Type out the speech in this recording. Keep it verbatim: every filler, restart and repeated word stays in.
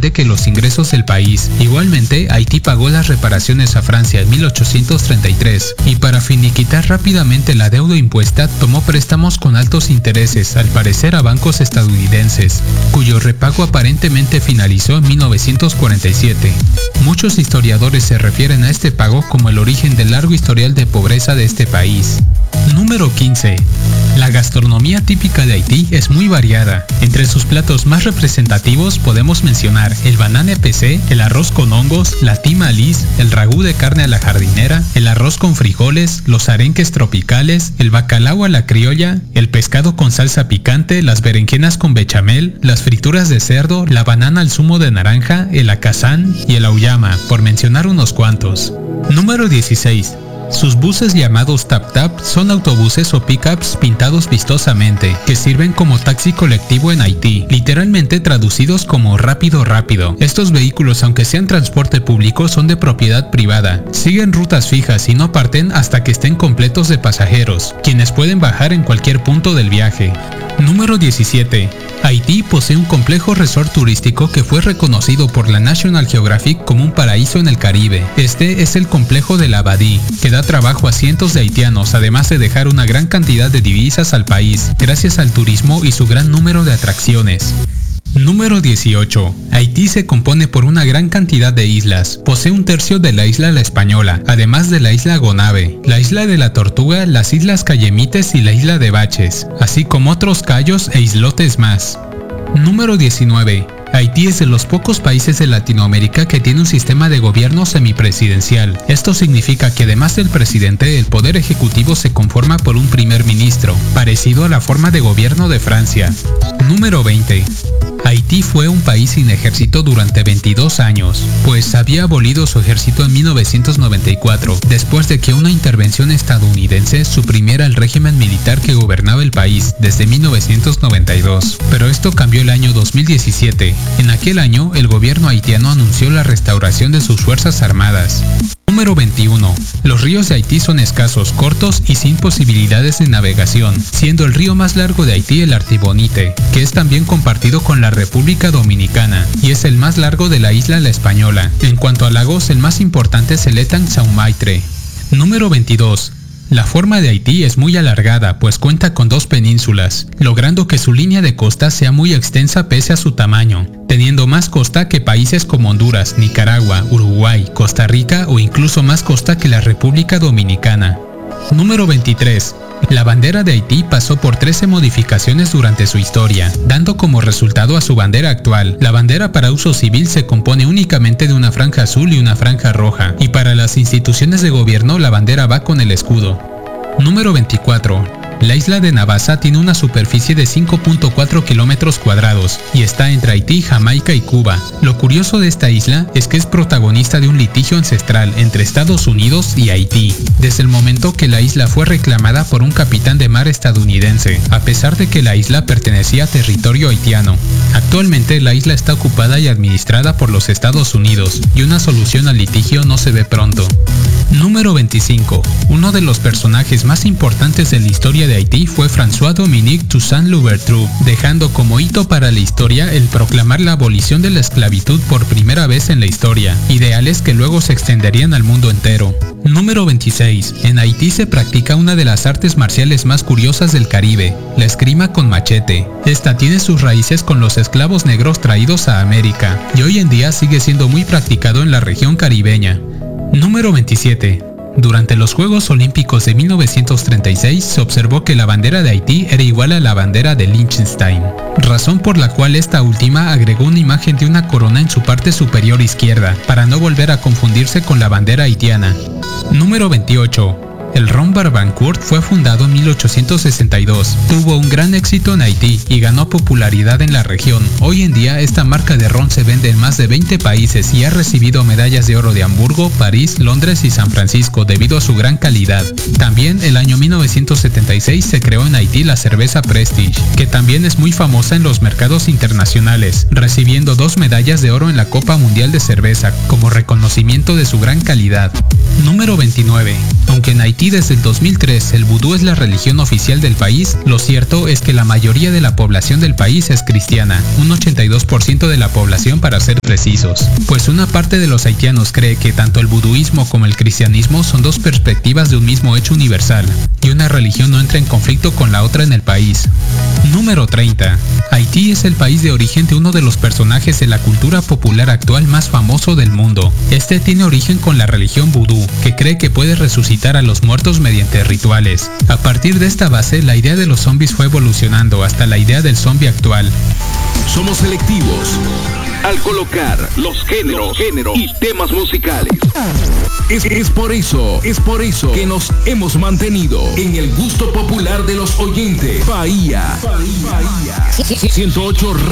grande que los ingresos del país. Igualmente, Haití pagó las reparaciones a Francia en mil ochocientos treinta y tres y para finiquitar rápidamente la deuda impuesta tomó préstamos con altos intereses, al parecer a bancos estadounidenses, cuyo repago aparentemente finalizó en mil novecientos cuarenta y siete. Muchos historiadores se refieren a este pago como el origen del largo historial de pobreza de este país. Número quince. La gastronomía típica de Haití es muy variada. Entre sus platos más representativos podemos mencionar el banane pesé, el arroz con hongos, la tima lis, el ragú de carne a la jardinera, el arroz con frijoles, los arenques tropicales, el bacalao a la criolla, el pescado con salsa picante, las berenjenas con bechamel, las frituras de cerdo, la banana al zumo de naranja, el acazán y el auyama, por mencionar unos cuantos. Número dieciséis. Sus buses llamados tap-tap son autobuses o pickups pintados vistosamente, que sirven como taxi colectivo en Haití, literalmente traducidos como rápido rápido. Estos vehículos, aunque sean transporte público, son de propiedad privada. Siguen rutas fijas y no parten hasta que estén completos de pasajeros, quienes pueden bajar en cualquier punto del viaje. Número diecisiete. Haití posee un complejo resort turístico que fue reconocido por la National Geographic como un paraíso en el Caribe. Este es el complejo de la Abadie, que da trabajo a cientos de haitianos, además de dejar una gran cantidad de divisas al país, gracias al turismo y su gran número de atracciones. Número dieciocho. Haití se compone por una gran cantidad de islas. Posee un tercio de la isla La Española, además de la isla Gonave, la isla de la Tortuga, las islas Cayemites y la isla de Baches, así como otros cayos e islotes más. Número diecinueve. Haití es de los pocos países de Latinoamérica que tiene un sistema de gobierno semipresidencial. Esto significa que además del presidente, el poder ejecutivo se conforma por un primer ministro, parecido a la forma de gobierno de Francia. Número veinte. Haití fue un país sin ejército durante veintidós años, pues había abolido su ejército en mil novecientos noventa y cuatro, después de que una intervención estadounidense suprimiera el régimen militar que gobernaba el país desde mil novecientos noventa y dos. Pero esto cambió el año dos mil diecisiete. En aquel año, el gobierno haitiano anunció la restauración de sus fuerzas armadas. Número veintiuno. Los ríos de Haití son escasos, cortos y sin posibilidades de navegación, siendo el río más largo de Haití el Artibonite, que es también compartido con la República Dominicana, y es el más largo de la isla La Española. En cuanto a lagos, el más importante es el Etang Saumaïtre. Número veintidós. La forma de Haití es muy alargada, pues cuenta con dos penínsulas, logrando que su línea de costa sea muy extensa pese a su tamaño, teniendo más costa que países como Honduras, Nicaragua, Uruguay, Costa Rica o incluso más costa que la República Dominicana. Número veintitrés. La bandera de Haití pasó por trece modificaciones durante su historia, dando como resultado a su bandera actual. La bandera para uso civil se compone únicamente de una franja azul y una franja roja, y para las instituciones de gobierno la bandera va con el escudo. Número veinticuatro. La isla de Navassa tiene una superficie de cinco punto cuatro kilómetros cuadrados y está entre Haití, Jamaica y Cuba. Lo curioso de esta isla es que es protagonista de un litigio ancestral entre Estados Unidos y Haití, desde el momento que la isla fue reclamada por un capitán de mar estadounidense, a pesar de que la isla pertenecía a territorio haitiano. Actualmente la isla está ocupada y administrada por los Estados Unidos y una solución al litigio no se ve pronto. Número veinticinco. Uno de los personajes más importantes de la historia de Haití fue François-Dominique Toussaint-Louverture, dejando como hito para la historia el proclamar la abolición de la esclavitud por primera vez en la historia, ideales que luego se extenderían al mundo entero. Número veintiséis. En Haití se practica una de las artes marciales más curiosas del Caribe, la esgrima con machete. Esta tiene sus raíces con los esclavos negros traídos a América, y hoy en día sigue siendo muy practicado en la región caribeña. Número veintisiete. Durante los Juegos Olímpicos de mil novecientos treinta y seis se observó que la bandera de Haití era igual a la bandera de Liechtenstein, razón por la cual esta última agregó una imagen de una corona en su parte superior izquierda, para no volver a confundirse con la bandera haitiana. Número veintiocho. El ron Barbancourt fue fundado en mil ochocientos sesenta y dos, tuvo un gran éxito en Haití y ganó popularidad en la región. Hoy en día esta marca de ron se vende en más de veinte países y ha recibido medallas de oro de Hamburgo, París, Londres y San Francisco debido a su gran calidad. También el año mil novecientos setenta y seis se creó en Haití la cerveza Prestige, que también es muy famosa en los mercados internacionales, recibiendo dos medallas de oro en la Copa Mundial de Cerveza como reconocimiento de su gran calidad. Número veintinueve. Aunque en Haití Haití desde el dos mil tres el vudú es la religión oficial del país, lo cierto es que la mayoría de la población del país es cristiana, un ochenta y dos por ciento de la población para ser precisos, pues una parte de los haitianos cree que tanto el vuduismo como el cristianismo son dos perspectivas de un mismo hecho universal, y una religión no entra en conflicto con la otra en el país. Número treinta. Haití es el país de origen de uno de los personajes de la cultura popular actual más famoso del mundo. Este tiene origen con la religión vudú, que cree que puede resucitar a los muertos mediante rituales. A partir de esta base, la idea de los zombies fue evolucionando hasta la idea del zombie actual. Somos selectivos al colocar los géneros, géneros y temas musicales. Es, es por eso, es por eso que nos hemos mantenido en el gusto popular de los oyentes. Bahía, Bahía, Bahía. ciento ocho